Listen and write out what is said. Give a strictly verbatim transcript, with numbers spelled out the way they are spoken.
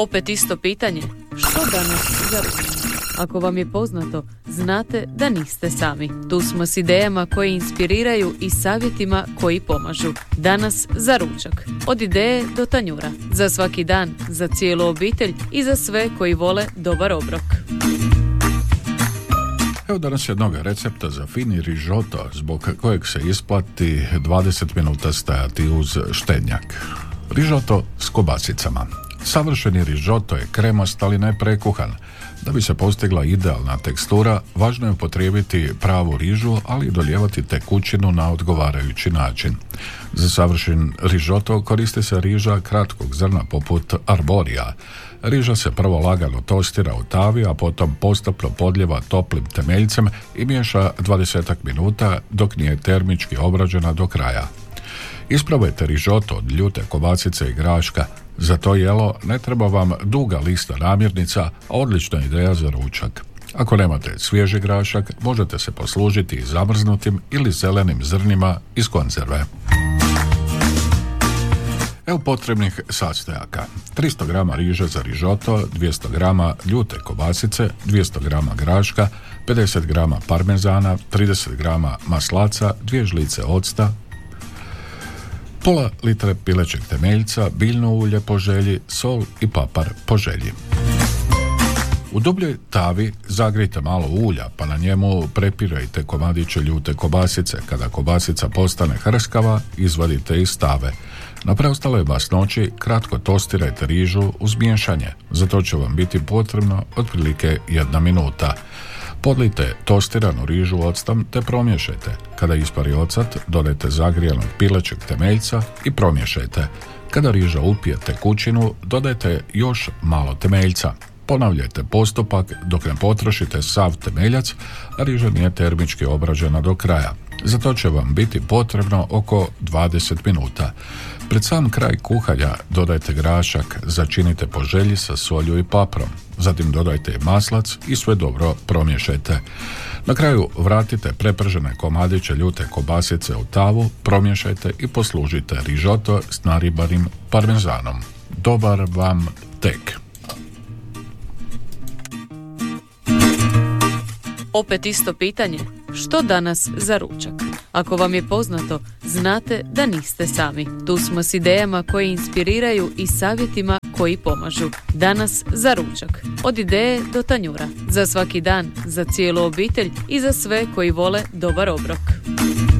Opet isto pitanje, što danas za ručak? Ako vam je poznato, znate da niste sami. Tu smo s idejama koje inspiriraju i savjetima koji pomažu. Danas za ručak. Od ideje do tanjura. Za svaki dan, za cijelu obitelj i za sve koji vole dobar obrok. Evo danas jednog recepta za fini rižoto, zbog kojeg se isplati dvadeset minuta stajati uz štednjak. Rižoto s kobasicama. Savršeni rižoto je kremast, ali ne prekuhan. Da bi se postigla idealna tekstura, važno je upotrijebiti pravu rižu, ali i dolijevati tekućinu na odgovarajući način. Za savršen rižoto koristi se riža kratkog zrna poput arborija. Riža se prvo lagano tostira u tavi, a potom postupno podlijeva toplim temeljcem i miješa dvadesetak minuta dok nije termički obrađena do kraja. Isprobajte rižoto od ljute kobasice i graška. Za to jelo ne treba vam duga lista namirnica, a odlična ideja za ručak. Ako nemate svježi grašak, možete se poslužiti i zamrznutim ili zelenim zrnima iz konzerve. Evo potrebnih sastojaka. tristo grama riže za rižoto, dvjesto grama ljute kobasice, dvjesto grama graška, pedeset grama parmezana, trideset grama maslaca, dvije žlice octa, pola litre pilećeg temeljca, biljno ulje po želji, sol i papar po želji. U dubljoj tavi zagrijte malo ulja, pa na njemu prepirajte komadiće ljute kobasice. Kada kobasica postane hrskava, izvadite iz tave. Na preostaloj masnoći kratko tostirajte rižu uz miješanje. Za to će vam biti potrebno otprilike jedna minuta. Podlijte tostiranu rižu octom te promiješajte. Kada ispari ocat, dodajte zagrijanog pilećeg temeljca i promiješajte. Kada riža upije tekućinu, dodajte još malo temeljca. Ponavljajte postupak dok ne potrošite sav temeljac, a riža nije termički obrađena do kraja. Za to će vam biti potrebno oko dvadeset minuta. Pred sam kraj kuhanja dodajte grašak, začinite po želji sa solju i paprom. Zatim dodajte maslac i sve dobro promiješajte. Na kraju vratite prepržene komadiće ljute kobasice u tavu, promiješajte i poslužite rižoto s naribanim parmezanom. Dobar vam tek! Opet isto pitanje, što danas za ručak? Ako vam je poznato, znate da niste sami. Tu smo s idejama koje inspiriraju i savjetima koji pomažu. Danas za ručak. Od ideje do tanjura. Za svaki dan, za cijelu obitelj i za sve koji vole dobar obrok.